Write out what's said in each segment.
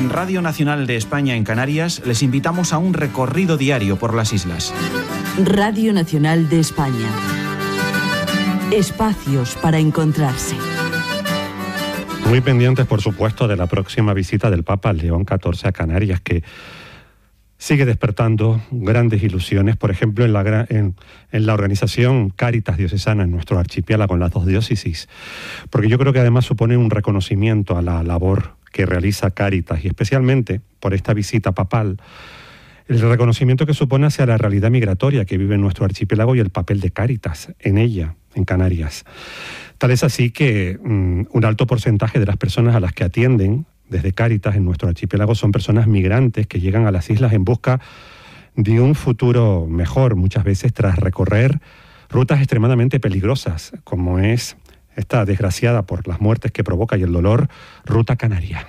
En Radio Nacional de España en Canarias les invitamos a un recorrido diario por las islas. Radio Nacional de España. Espacios para encontrarse. Muy pendientes, por supuesto, de la próxima visita del Papa León XIV a Canarias, que sigue despertando grandes ilusiones, por ejemplo, en la organización Cáritas Diocesana en nuestro archipiélago, en las dos diócesis, porque yo creo que además supone un reconocimiento a la labor que realiza Cáritas, y especialmente por esta visita papal, el reconocimiento que supone hacia la realidad migratoria que vive en nuestro archipiélago y el papel de Cáritas en ella, en Canarias. Tal es así que un alto porcentaje de las personas a las que atienden desde Cáritas en nuestro archipiélago son personas migrantes que llegan a las islas en busca de un futuro mejor, muchas veces tras recorrer rutas extremadamente peligrosas, como es esta desgraciada por las muertes que provoca y el dolor, Ruta Canaria.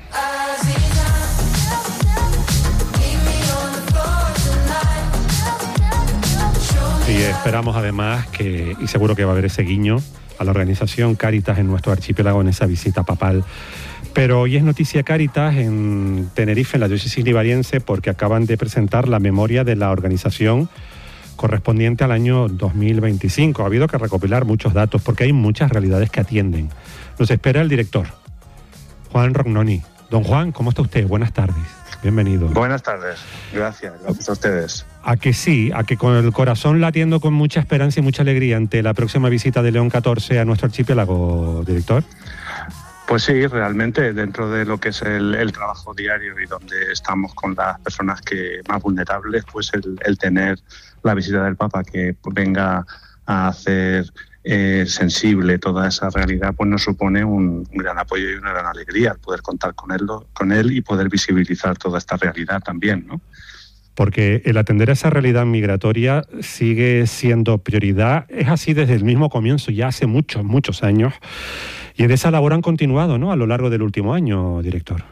Y esperamos además que, y seguro que va a haber ese guiño a la organización Cáritas en nuestro archipiélago en esa visita papal. Pero hoy es noticia Cáritas en Tenerife, en la diócesis libariense, porque acaban de presentar la memoria de la organización correspondiente al año 2025. Ha habido que recopilar muchos datos porque hay muchas realidades que atienden. Nos espera el director, Juan Rognoni. Don Juan, ¿cómo está usted? Buenas tardes. Bienvenido. Buenas tardes. Gracias a ustedes. A que sí, a que con el corazón latiendo con mucha esperanza y mucha alegría ante la próxima visita de León XIV a nuestro archipiélago, director. Pues sí, realmente dentro de lo que es el trabajo diario y donde estamos con las personas que más vulnerables, pues el tener la visita del Papa que venga a hacer sensible toda esa realidad, pues nos supone un gran apoyo y una gran alegría el poder contar con él y poder visibilizar toda esta realidad también, ¿no? Porque el atender a esa realidad migratoria sigue siendo prioridad. Es así desde el mismo comienzo, ya hace muchos, muchos años. Y en esa labor han continuado, ¿no?, a lo largo del último año, director.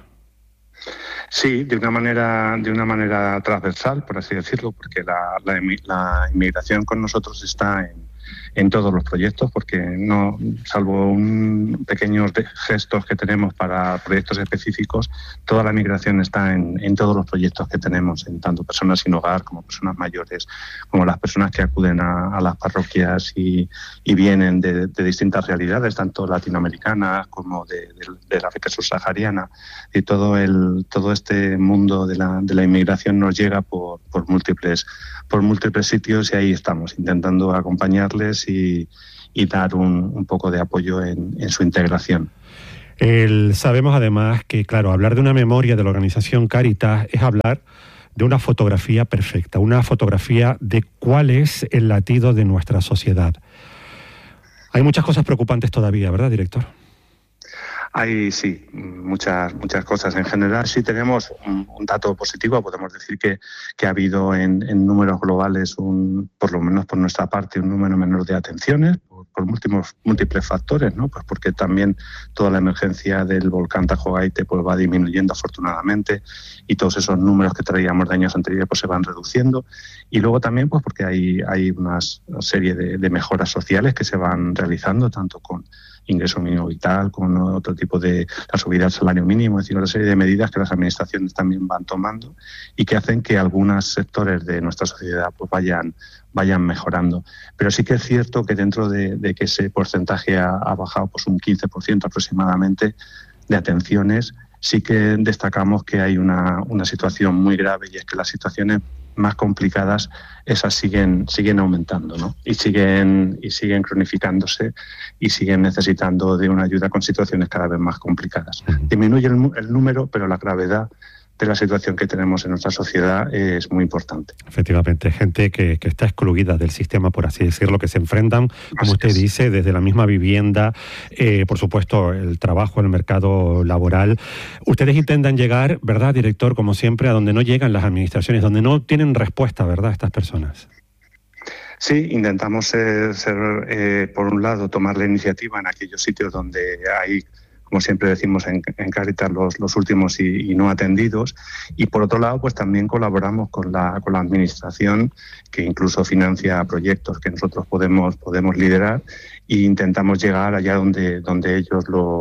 Sí, de una manera transversal, por así decirlo, porque la inmigración con nosotros está en todos los proyectos, porque no, salvo pequeños gestos que tenemos para proyectos específicos, toda la migración está en todos los proyectos que tenemos, en tanto personas sin hogar como personas mayores, como las personas que acuden a las parroquias y vienen de distintas realidades, tanto latinoamericanas como de la África subsahariana, y todo este mundo de la inmigración nos llega por múltiples sitios, y ahí estamos intentando acompañarles y dar un poco de apoyo en su integración. Sabemos además que, claro, hablar de una memoria de la organización Cáritas es hablar de una fotografía perfecta, una fotografía de cuál es el latido de nuestra sociedad. Hay muchas cosas preocupantes todavía, ¿verdad, director? Hay, sí, muchas cosas. En general, sí tenemos un dato positivo. Podemos decir que ha habido en números globales, por lo menos por nuestra parte, un número menor de atenciones por múltiples factores, ¿no? Pues porque también toda la emergencia del volcán Tajo Gaite pues va disminuyendo afortunadamente, y todos esos números que traíamos de años anteriores pues se van reduciendo. Y luego también pues porque hay una serie de mejoras sociales que se van realizando, tanto con ingreso mínimo vital, con otro tipo de la subida del salario mínimo, es decir, una serie de medidas que las administraciones también van tomando y que hacen que algunos sectores de nuestra sociedad pues vayan mejorando. Pero sí que es cierto que dentro de que ese porcentaje ha bajado pues un 15% aproximadamente de atenciones, sí que destacamos que hay una situación muy grave, y es que las situaciones más complicadas, esas siguen aumentando, ¿no? Y siguen cronificándose y siguen necesitando de una ayuda con situaciones cada vez más complicadas. Disminuye el número, pero la gravedad de la situación que tenemos en nuestra sociedad es muy importante. Efectivamente, gente que está excluida del sistema, por así decirlo, que se enfrentan, como usted dice, desde la misma vivienda, por supuesto, el trabajo, el mercado laboral. Ustedes intentan llegar, ¿verdad, director?, como siempre, a donde no llegan las administraciones, donde no tienen respuesta, ¿verdad?, estas personas. Sí, intentamos por un lado, tomar la iniciativa en aquellos sitios donde hay, como siempre decimos en Cáritas, los últimos y no atendidos, y por otro lado pues también colaboramos con la administración, que incluso financia proyectos que nosotros podemos liderar, e intentamos llegar allá donde ellos lo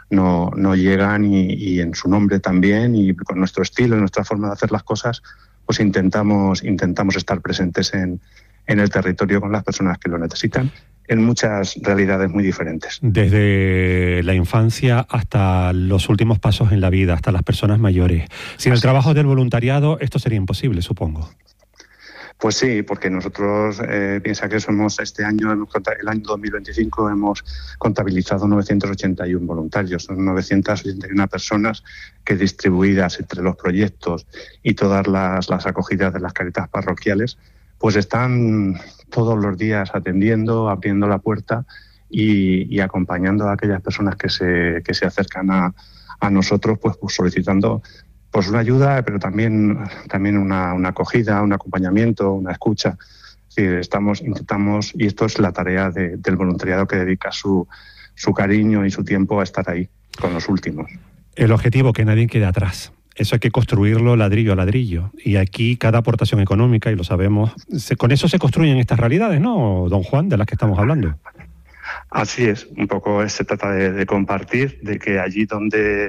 no llegan y en su nombre también y con nuestro estilo y nuestra forma de hacer las cosas, pues intentamos estar presentes en el territorio con las personas que lo necesitan en muchas realidades muy diferentes. Desde la infancia hasta los últimos pasos en la vida, hasta las personas mayores. Sin el trabajo del voluntariado esto sería imposible, supongo. Pues sí, porque nosotros, piensa que somos este año, el año 2025, hemos contabilizado 981 voluntarios. Son 981 personas que, distribuidas entre los proyectos y todas las acogidas de las Cáritas parroquiales, pues están todos los días atendiendo, abriendo la puerta y acompañando a aquellas personas que se acercan a nosotros, pues solicitando pues una ayuda, pero también una acogida, un acompañamiento, una escucha. Es decir, intentamos, y esto es la tarea del voluntariado, que dedica su cariño y su tiempo a estar ahí con los últimos. El objetivo, que nadie quede atrás. Eso hay que construirlo ladrillo a ladrillo. Y aquí cada aportación económica, y lo sabemos, con eso se construyen estas realidades, ¿no, don Juan, de las que estamos hablando? Así es, un poco se trata de compartir, de que allí donde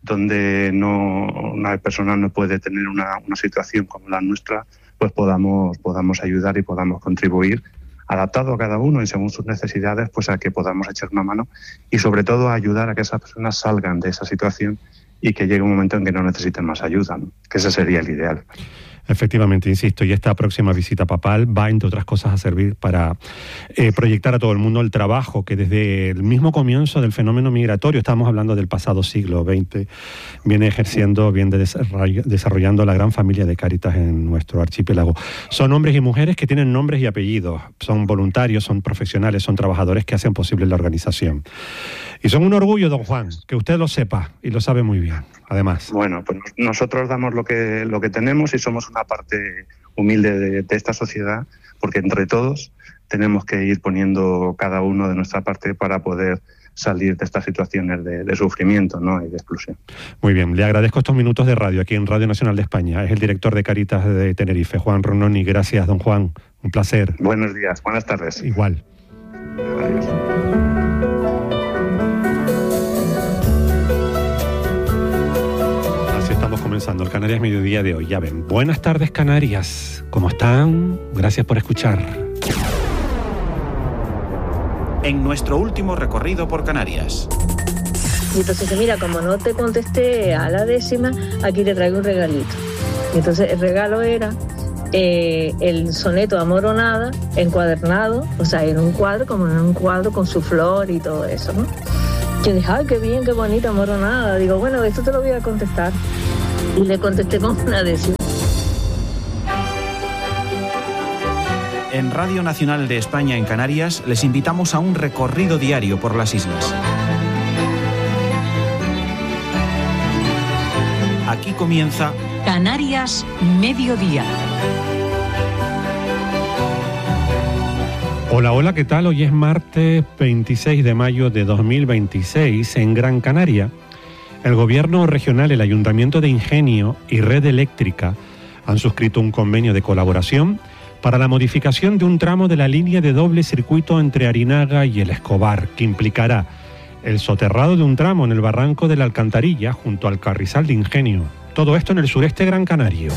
una persona no puede tener una situación como la nuestra, pues podamos ayudar y podamos contribuir, adaptado a cada uno y según sus necesidades, pues a que podamos echar una mano y sobre todo ayudar a que esas personas salgan de esa situación y que llegue un momento en que no necesiten más ayuda, ¿no? Que ese sería el ideal. Efectivamente, insisto, y esta próxima visita papal va, entre otras cosas, a servir para proyectar a todo el mundo el trabajo que desde el mismo comienzo del fenómeno migratorio, estamos hablando del pasado siglo XX, viene ejerciendo, viene desarrollando la gran familia de Cáritas en nuestro archipiélago. Son hombres y mujeres que tienen nombres y apellidos, son voluntarios, son profesionales, son trabajadores que hacen posible la organización. Y son un orgullo, don Juan, que usted lo sepa y lo sabe muy bien, además. Bueno, pues nosotros damos lo que tenemos y somos una parte humilde de esta sociedad, porque entre todos tenemos que ir poniendo cada uno de nuestra parte para poder salir de estas situaciones de sufrimiento, ¿no? Y de exclusión. Muy bien, le agradezco estos minutos de radio aquí en Radio Nacional de España. Es el director de Cáritas de Tenerife, Juan Rononi. Gracias, don Juan. Un placer. Buenos días, buenas tardes. Igual. Adiós. Comenzando el Canarias Mediodía de hoy. Ya ven, buenas tardes Canarias, ¿cómo están? Gracias por escuchar. En nuestro último recorrido por Canarias. Y entonces, mira, como no te contesté a la 10ª, aquí te traigo un regalito. Y entonces el regalo era el soneto Amoronada encuadernado, o sea, en un cuadro, como en un cuadro con su flor y todo eso, ¿no? Yo dije, ay, qué bien, qué bonita Amoronada. Digo, bueno, esto te lo voy a contestar. Y le contesté con una 10ª. En Radio Nacional de España en Canarias les invitamos a un recorrido diario por las islas. Aquí comienza Canarias Mediodía. Hola, hola, ¿qué tal? Hoy es martes 26 de mayo de 2026 en Gran Canaria. El Gobierno regional, el Ayuntamiento de Ingenio y Red Eléctrica han suscrito un convenio de colaboración para la modificación de un tramo de la línea de doble circuito entre Arinaga y El Escobar, que implicará el soterrado de un tramo en el barranco de la Alcantarilla junto al Carrizal de Ingenio. Todo esto en el sureste gran canario.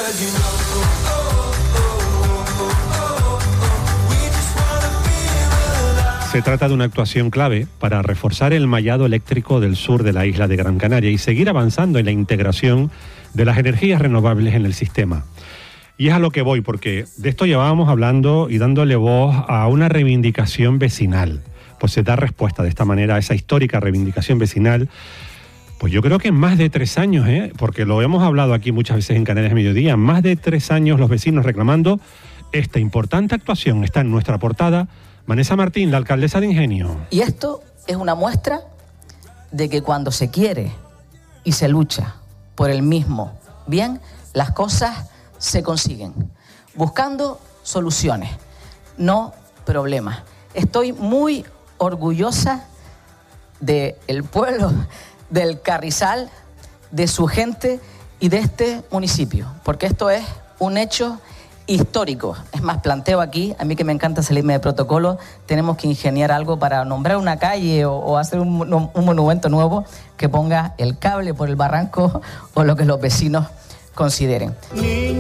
Se trata de una actuación clave para reforzar el mallado eléctrico del sur de la isla de Gran Canaria y seguir avanzando en la integración de las energías renovables en el sistema. Y es a lo que voy, porque de esto llevábamos hablando y dándole voz a una reivindicación vecinal. Pues se da respuesta de esta manera a esa histórica reivindicación vecinal. Pues yo creo que en más de 3 años, porque lo hemos hablado aquí muchas veces en Canarias Mediodía, más de 3 años los vecinos reclamando esta importante actuación. Está en nuestra portada Vanessa Martín, la alcaldesa de Ingenio. Y esto es una muestra de que cuando se quiere y se lucha por el mismo bien, las cosas se consiguen, buscando soluciones, no problemas. Estoy muy orgullosa del pueblo del Carrizal, de su gente y de este municipio, porque esto es un hecho históriicos. Es más, planteo aquí, a mí que me encanta salirme de protocolo, tenemos que ingeniar algo para nombrar una calle o hacer un monumento nuevo que ponga el cable por el barranco o lo que los vecinos consideren.